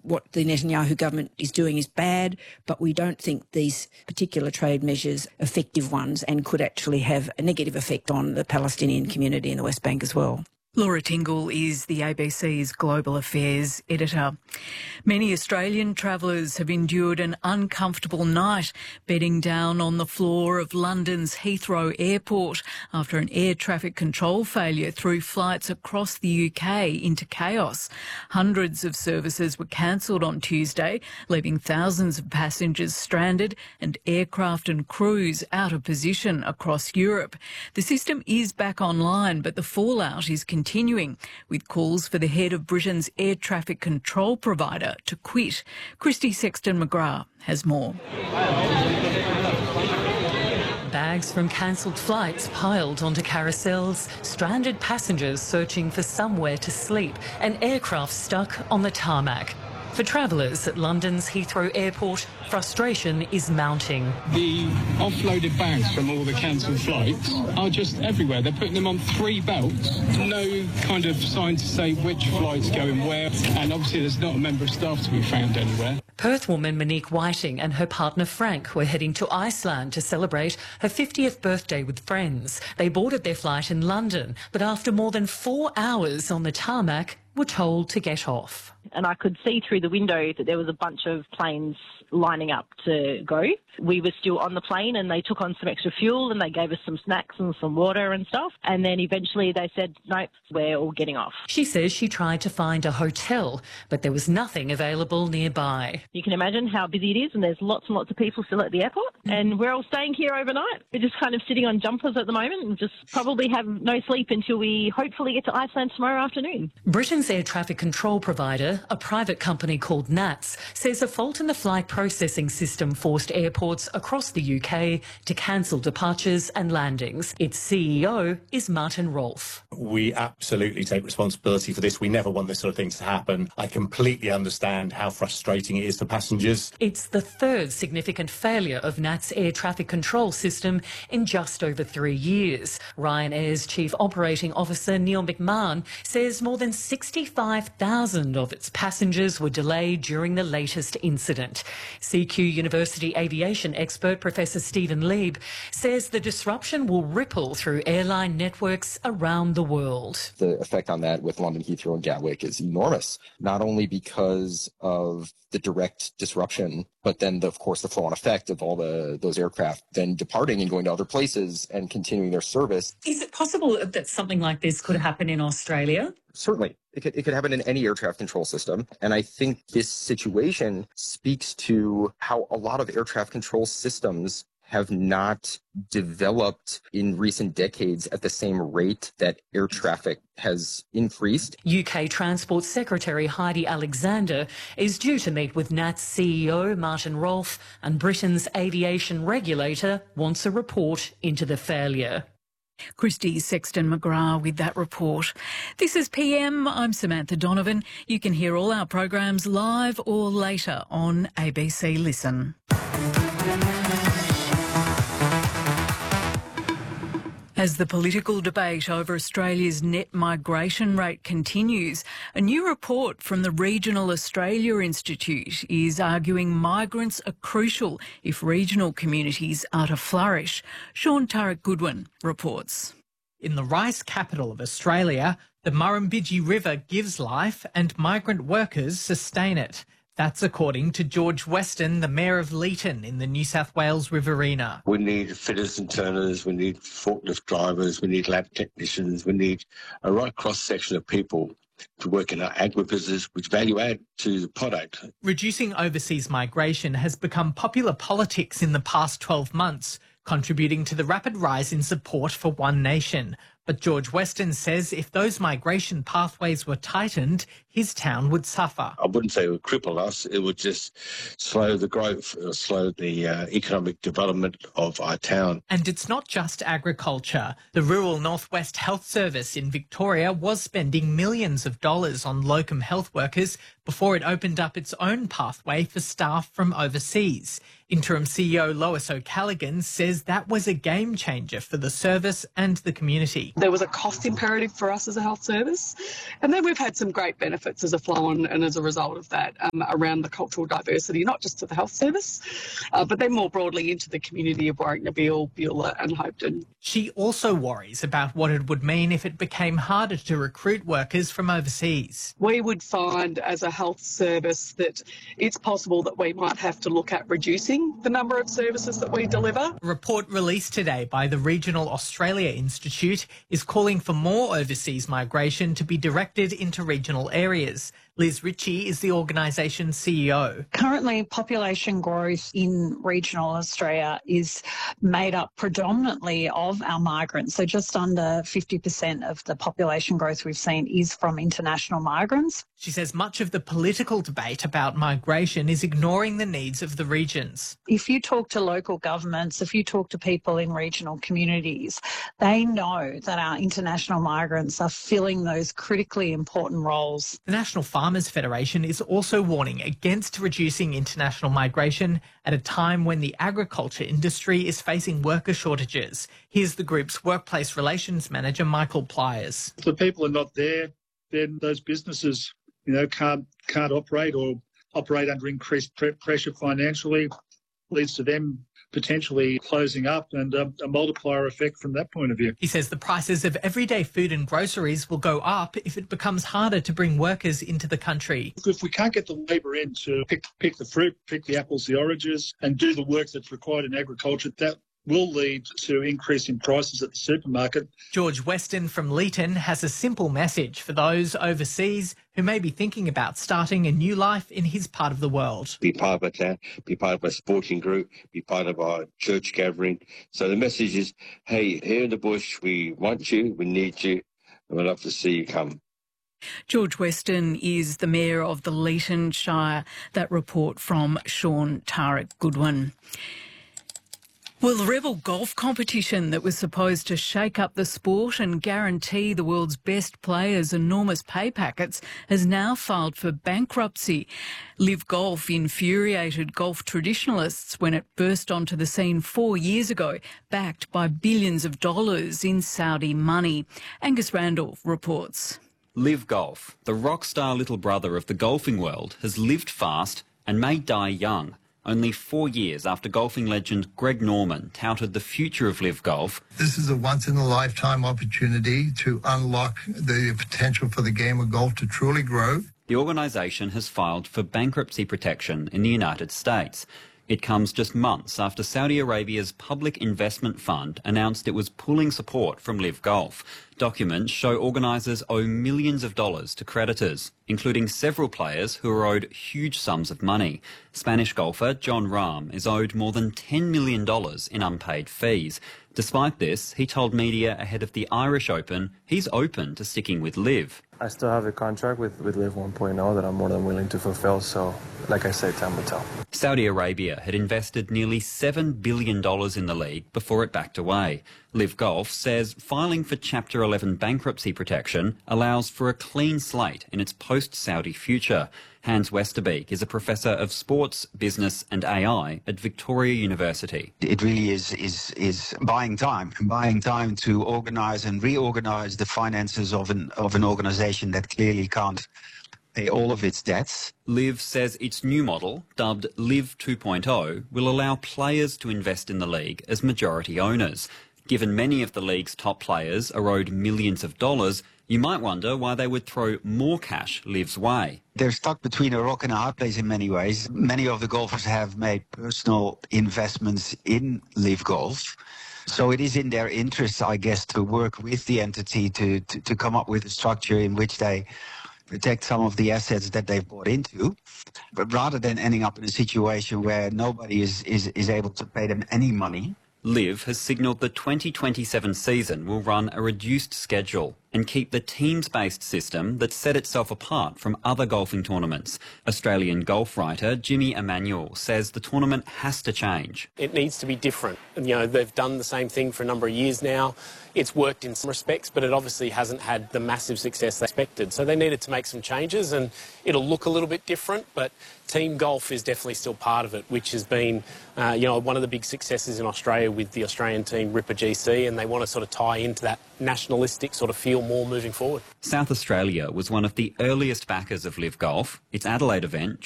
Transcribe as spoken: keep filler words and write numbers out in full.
what the Netanyahu government is doing is bad, but we don't think these particular trade measures are effective ones and could actually have a negative effect on the Palestinian community in the West Bank as well. Laura Tingle is the A B C's Global Affairs editor. Many Australian travellers have endured an uncomfortable night bedding down on the floor of London's Heathrow Airport after an air traffic control failure threw flights across the U K into chaos. Hundreds of services were cancelled on Tuesday, leaving thousands of passengers stranded and aircraft and crews out of position across Europe. The system is back online, but the fallout is continuing. Continuing with calls for the head of Britain's air traffic control provider to quit. Christy Sexton-McGrath has more. Bags from cancelled flights piled onto carousels, stranded passengers searching for somewhere to sleep, and aircraft stuck on the tarmac. For travellers at London's Heathrow Airport, frustration is mounting. The offloaded bags from all the cancelled flights are just everywhere. They're putting them on three belts. No kind of sign to say which flight's going where, and obviously there's not a member of staff to be found anywhere. Perth woman Monique Whiting and her partner Frank were heading to Iceland to celebrate her fiftieth birthday with friends. They boarded their flight in London, but after more than four hours on the tarmac, were told to get off. And I could see through the window that there was a bunch of planes lining up to go. We were still on the plane and they took on some extra fuel and they gave us some snacks and some water and stuff. And then eventually they said, nope, we're all getting off. She says she tried to find a hotel, but there was nothing available nearby. You can imagine how busy it is, and there's lots and lots of people still at the airport. And we're all staying here overnight. We're just kind of sitting on jumpers at the moment and just probably have no sleep until we hopefully get to Iceland tomorrow afternoon. Britain's air traffic control provider, a private company called N A T S, says a fault in the flight processing system forced airports across the U K to cancel departures and landings. Its C E O is Martin Rolfe. We absolutely take responsibility for this. We never want this sort of thing to happen. I completely understand how frustrating it is for passengers. It's the third significant failure of N A T S air traffic control system in just over three years. Ryanair's Chief Operating Officer Neil McMahon says more than sixty-five thousand of its passengers were delayed during the latest incident. C Q University aviation expert Professor Stephen Lieb says the disruption will ripple through airline networks around the world. The effect on that with London Heathrow and Gatwick is enormous, not only because of the direct disruption, but then, the, of course, the flow-on effect of all the those aircraft then departing and going to other places and continuing their service. Is it possible that something like this could happen in Australia? Certainly. It could, it could happen in any air traffic control system. And I think this situation speaks to how a lot of air traffic control systems have not developed in recent decades at the same rate that air traffic has increased. U K Transport Secretary Heidi Alexander is due to meet with N A T S C E O Martin Rolfe, and Britain's aviation regulator wants a report into the failure. Christy Sexton-McGrath with that report. This is P M. I'm Samantha Donovan. You can hear all our programs live or later on A B C Listen. As the political debate over Australia's net migration rate continues, a new report from the Regional Australia Institute is arguing migrants are crucial if regional communities are to flourish. Sean Turek-Goodwin reports. In the rice capital of Australia, the Murrumbidgee River gives life and migrant workers sustain it. That's according to George Weston, the Mayor of Leeton in the New South Wales Riverina. We need fitters and turners, we need forklift drivers, we need lab technicians, we need a right cross-section of people to work in our agribusiness, which value add to the product. Reducing overseas migration has become popular politics in the past twelve months, contributing to the rapid rise in support for One Nation. But George Weston says if those migration pathways were tightened, his town would suffer. I wouldn't say it would cripple us, it would just slow the growth, or slow the uh, economic development of our town. And it's not just agriculture. The Rural Northwest Health Service in Victoria was spending millions of dollars on locum health workers before it opened up its own pathway for staff from overseas. Interim C E O Lois O'Callaghan says that was a game changer for the service and the community. There was a cost imperative for us as a health service, and then we've had some great benefits benefits as a flow on and as a result of that um, around the cultural diversity, not just to the health service, uh, but then more broadly into the community of Warwick, Nabil, Beulah and Hopetoun. She also worries about what it would mean if it became harder to recruit workers from overseas. We would find as a health service that it's possible that we might have to look at reducing the number of services that we deliver. A report released today by the Regional Australia Institute is calling for more overseas migration to be directed into regional areas. Liz Ritchie is the organisation's C E O. Currently, population growth in regional Australia is made up predominantly of our migrants. So just under fifty percent of the population growth we've seen is from international migrants. She says much of the political debate about migration is ignoring the needs of the regions. If you talk to local governments, if you talk to people in regional communities, they know that our international migrants are filling those critically important roles. The National Farmers Federation is also warning against reducing international migration at a time when the agriculture industry is facing worker shortages. Here's the group's workplace relations manager, Michael Pliers. If the people are not there, then those businesses, you know, can't can't operate or operate under increased pre- pressure financially, leads to them potentially closing up and um, a multiplier effect from that point of view. He says the prices of everyday food and groceries will go up if it becomes harder to bring workers into the country. If we can't get the labour in to pick, pick the fruit, pick the apples, the oranges, and do the work that's required in agriculture, that will lead to increase in prices at the supermarket. George Weston from Leeton has a simple message for those overseas who may be thinking about starting a new life in his part of the world. Be part of a town, be part of a sporting group, be part of our church gathering. So the message is, hey, here in the bush, we want you, we need you, and we'd love to see you come. George Weston is the Mayor of the Leeton Shire. That report from Sean Tarek Goodwin. Well, the Rebel golf competition that was supposed to shake up the sport and guarantee the world's best players enormous pay packets has now filed for bankruptcy. Live Golf infuriated golf traditionalists when it burst onto the scene four years ago, backed by billions of dollars in Saudi money. Angus Randall reports. Live Golf, the rock star little brother of the golfing world, has lived fast and may die young. Only four years after golfing legend Greg Norman touted the future of Live Golf. This is a once-in-a-lifetime opportunity to unlock the potential for the game of golf to truly grow. The organisation has filed for bankruptcy protection in the United States. It comes just months after Saudi Arabia's Public Investment Fund announced it was pulling support from Live Golf. Documents show organisers owe millions of dollars to creditors, including several players who are owed huge sums of money. Spanish golfer Jon Rahm is owed more than ten million dollars in unpaid fees. Despite this, he told media ahead of the Irish Open he's open to sticking with Live. I still have a contract with, with Live one point oh that I'm more than willing to fulfill, so like I say, time will tell. Saudi Arabia had invested nearly seven billion dollars in the league before it backed away. Live Golf says filing for Chapter eleven bankruptcy protection allows for a clean slate in its post-Saudi future. Hans Westerbeek is a professor of sports, business and A I at Victoria University. It really is is is buying time, buying time to organise and reorganise the finances of an of an organisation that clearly can't pay all of its debts. Live says its new model, dubbed Live two point oh, will allow players to invest in the league as majority owners. Given many of the league's top players are owed millions of dollars, you might wonder why they would throw more cash Live's way. They're stuck between a rock and a hard place in many ways. Many of the golfers have made personal investments in Live Golf. So it is in their interest, I guess, to work with the entity to, to, to come up with a structure in which they protect some of the assets that they've bought into, but rather than ending up in a situation where nobody is, is, is able to pay them any money. Live has signalled the twenty twenty-seven season will run a reduced schedule and keep the teams-based system that set itself apart from other golfing tournaments. Australian golf writer Jimmy Emanuel says the tournament has to change. It needs to be different. You know, they've done the same thing for a number of years now. It's worked in some respects, but it obviously hasn't had the massive success they expected. So they needed to make some changes and it'll look a little bit different, but team golf is definitely still part of it, which has been, uh, you know, one of the big successes in Australia with the Australian team Ripper G C, and they want to sort of tie into that nationalistic sort of feel more moving forward. South Australia was one of the earliest backers of Live Golf. Its Adelaide event